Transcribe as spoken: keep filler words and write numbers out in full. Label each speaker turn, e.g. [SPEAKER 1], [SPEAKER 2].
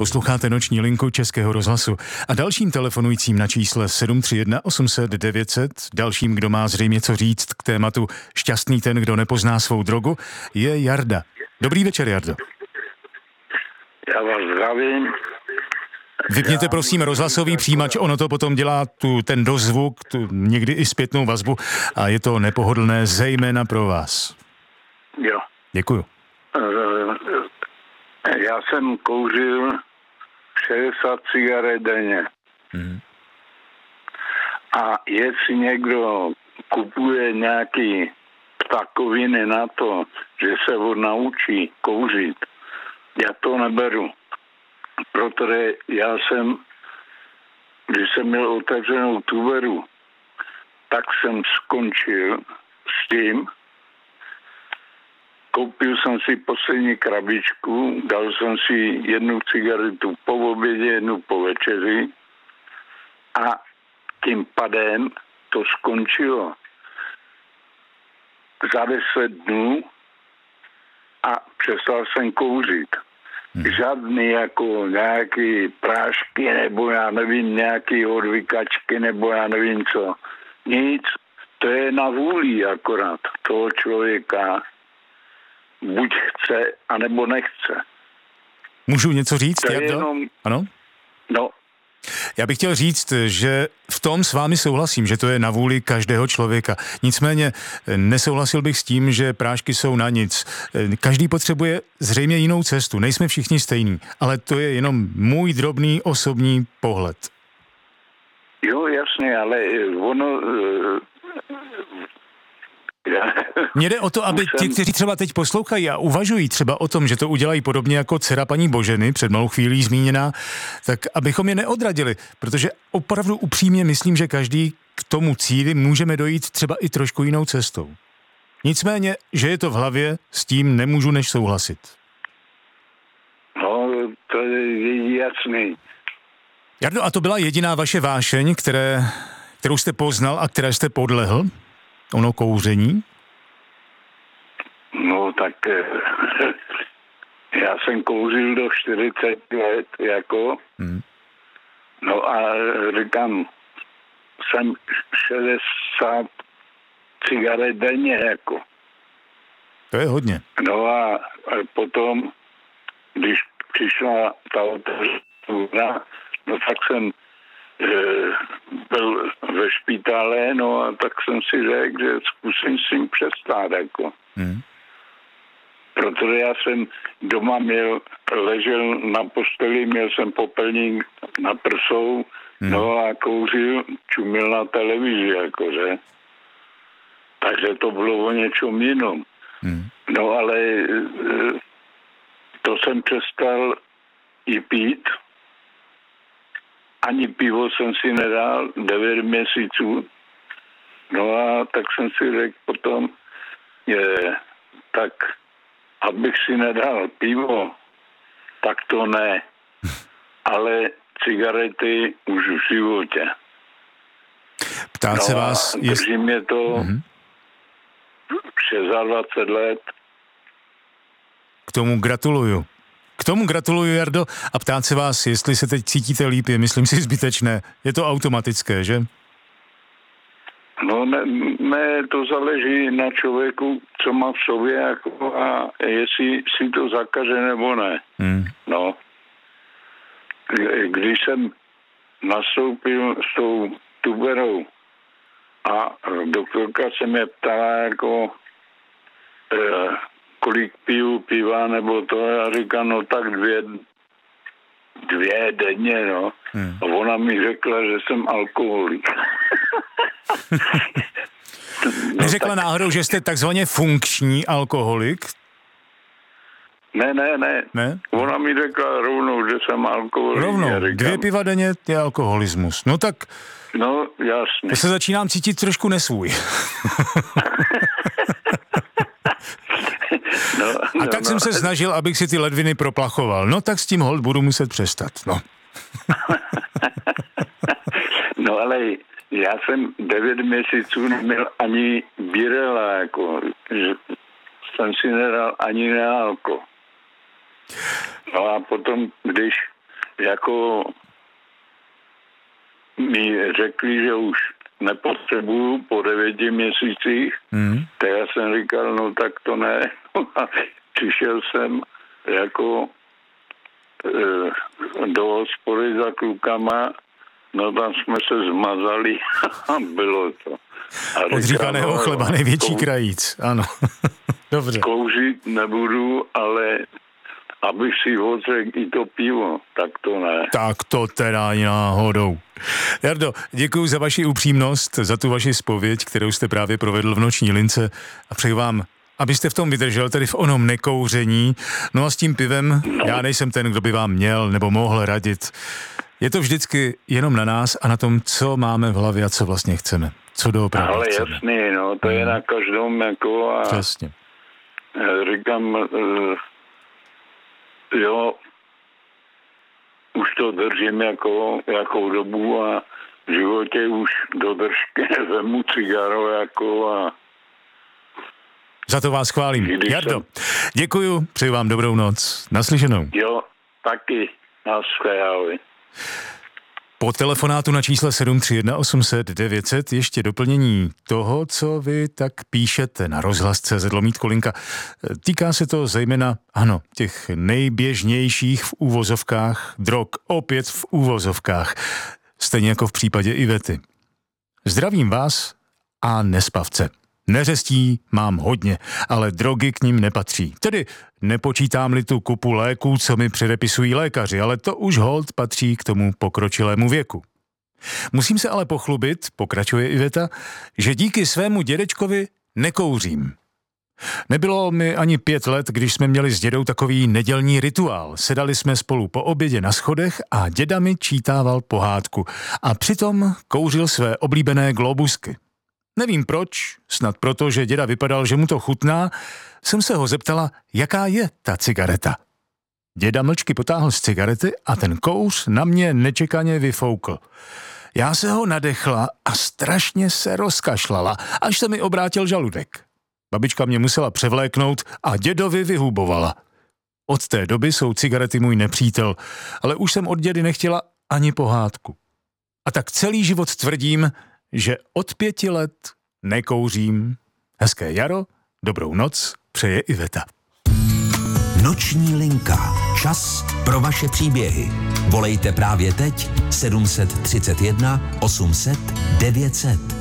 [SPEAKER 1] Posloucháte noční linku Českého rozhlasu a dalším telefonujícím na čísle sedm tři jedna osm set devět set, dalším, kdo má zřejmě co říct k tématu šťastný ten, kdo nepozná svou drogu, je Jarda. Dobrý večer, Jardo.
[SPEAKER 2] Já vás zdravím.
[SPEAKER 1] Vypněte prosím rozhlasový přijímač, ono to potom dělá tu, ten dozvuk, tu, někdy i zpětnou vazbu a je to nepohodlné zejména pro vás.
[SPEAKER 2] Jo.
[SPEAKER 1] Děkuju.
[SPEAKER 2] Já jsem kouřil šedesát cigaret denně. Hmm. A jestli někdo kupuje nějaký ptakoviny na to, že se on naučí kouřit, já to neberu. Protože já jsem, když jsem měl otevřenou tuberu, tak jsem skončil s tím. Koupil jsem si poslední krabičku, dal jsem si jednu cigaretu po obědě, jednu po večeři a tím pádem to skončilo za deset dnů a přestal jsem kouřit. Žádný jako nějaký prášky nebo já nevím, nějaký odvykačky nebo já nevím co. Nic, to je na vůli akorát toho člověka. Buď chce, anebo nechce.
[SPEAKER 1] Můžu něco říct,
[SPEAKER 2] to
[SPEAKER 1] Jardo?
[SPEAKER 2] Jenom...
[SPEAKER 1] Ano?
[SPEAKER 2] No.
[SPEAKER 1] Já bych chtěl říct, že v tom s vámi souhlasím, že to je na vůli každého člověka. Nicméně nesouhlasil bych s tím, že prášky jsou na nic. Každý potřebuje zřejmě jinou cestu. Nejsme všichni stejní, ale to je jenom můj drobný osobní pohled.
[SPEAKER 2] Jo, jasně, ale ono...
[SPEAKER 1] Mně jde o to, aby ti, kteří třeba teď poslouchají a uvažují třeba o tom, že to udělají podobně jako dcera paní Boženy, před malou chvílí zmíněná, tak abychom je neodradili, protože opravdu upřímně myslím, že každý k tomu cíli můžeme dojít třeba i trošku jinou cestou. Nicméně, že je to v hlavě, s tím nemůžu než souhlasit.
[SPEAKER 2] No, to je jasný.
[SPEAKER 1] Jardo, a to byla jediná vaše vášeň, které, kterou jste poznal a které jste podlehl? Ono kouření?
[SPEAKER 2] No tak já jsem kouřil do čtyřicet let, jako. Hmm. No a říkám, jsem šedesát cigaret denně, jako.
[SPEAKER 1] To je hodně.
[SPEAKER 2] No a potom, když přišla ta otevřená, no tak jsem byl ve špitále, no a tak jsem si řekl, že zkusím s tím přestát, jako. Hmm. Protože já jsem doma měl, ležel na posteli, měl jsem popelník na prsou, hmm. no a kouřil, čumil na televizi, jakože. Takže to bylo o něčem jinom. Hmm. No ale to jsem přestal i pít. Ani pivo jsem si nedal devět měsíců. No a tak jsem si řekl potom, je, tak abych si nedal pivo, tak to ne. Ale cigarety už v životě.
[SPEAKER 1] Ptát
[SPEAKER 2] no
[SPEAKER 1] se vás...
[SPEAKER 2] Drží jest... mě to mm-hmm. dvacet šest let.
[SPEAKER 1] K tomu gratuluju. K tomu gratuluju, Jardo, a ptát se vás, jestli se teď cítíte líp, je, myslím si, zbytečné. Je to automatické, že?
[SPEAKER 2] No ne, ne, to záleží na člověku, co má v sobě, jako, a jestli si to zakaže nebo ne. Hmm. No. Když jsem nastoupil s tou tuberou a doktorka se mě ptala, jako eh, kolik piju piva, nebo to, já říkám, no tak dvě, dvě denně, no. Hmm. A ona mi řekla, že jsem alkoholik.
[SPEAKER 1] no, Neřekla tak... náhodou, že jste takzvaně funkční alkoholik?
[SPEAKER 2] Ne, ne, ne,
[SPEAKER 1] ne.
[SPEAKER 2] Ona mi řekla rovnou, že jsem alkoholik.
[SPEAKER 1] Rovnou, dvě piva denně je alkoholismus. No tak...
[SPEAKER 2] No, jasně.
[SPEAKER 1] To se začínám cítit trošku nesvůj. No, no, a tak no, jsem no. se snažil, abych si ty ledviny proplachoval. No tak s tím hold budu muset přestat, no.
[SPEAKER 2] No ale já jsem devět měsíců neměl ani birela, jako, že jsem si nedal ani nealko. No a potom, když jako mi řekli, že už nepotřebuju po devěti měsících, mm. tak já jsem říkal, no tak to ne. A přišel jsem jako e, do hospody za klukama, no tam jsme se zmazali a bylo to.
[SPEAKER 1] Od říkaného chleba největší kou... krajíc, ano. Dobře.
[SPEAKER 2] Kouřit nebudu, ale abych si odřekl i to pivo, tak to ne.
[SPEAKER 1] Tak to teda ani náhodou. Jardo, děkuji za vaši upřímnost, za tu vaši zpověď, kterou jste právě provedl v noční lince a přeji vám, abyste v tom vydržel, tedy v onom nekouření. No a s tím pivem, no. Já nejsem ten, kdo by vám měl nebo mohl radit. Je to vždycky jenom na nás a na tom, co máme v hlavě a co vlastně chceme. Co doopravdy
[SPEAKER 2] Ale
[SPEAKER 1] chceme.
[SPEAKER 2] jasný, no, to hmm. je na každém jako a
[SPEAKER 1] přesně.
[SPEAKER 2] Říkám, uh, jo, už to držím jako, jakou dobu a v životě už do držky vemu cigaro jako a...
[SPEAKER 1] Za to vás chválím. Jardo, jsem... děkuju, přeji vám dobrou noc. Naslyšenou.
[SPEAKER 2] Jo, taky. Naschledanou.
[SPEAKER 1] Po telefonátu na čísle sedm tři jedna osm set devět set ještě doplnění toho, co vy tak píšete na rozhlas tečka cé zet lomítko linka. Týká se to zejména, ano, těch nejběžnějších v úvozovkách drog, opět v úvozovkách, stejně jako v případě Ivety. Zdravím vás a nespavce. Neřestí mám hodně, ale drogy k ním nepatří. Tedy nepočítám-li tu kupu léků, co mi předepisují lékaři, ale to už holt patří k tomu pokročilému věku. Musím se ale pochlubit, pokračuje Iveta, že díky svému dědečkovi nekouřím. Nebylo mi ani pět let, když jsme měli s dědou takový nedělní rituál. Sedali jsme spolu po obědě na schodech a děda mi čítával pohádku a přitom kouřil své oblíbené globusky. Nevím proč, snad proto, že děda vypadal, že mu to chutná, jsem se ho zeptala, jaká je ta cigareta. Děda mlčky potáhl z cigarety a ten kouř na mě nečekaně vyfoukl. Já se ho nadechla a strašně se rozkašlala, až se mi obrátil žaludek. Babička mě musela převléknout a dědovi vyhubovala. Od té doby jsou cigarety můj nepřítel, ale už jsem od dědy nechtěla ani pohádku. A tak celý život tvrdím, že od pěti let nekouřím. Hezké jaro, dobrou noc, přeje Iveta.
[SPEAKER 3] Noční linka. Čas pro vaše příběhy. Volejte právě teď sedm tři jedna osm set devět set.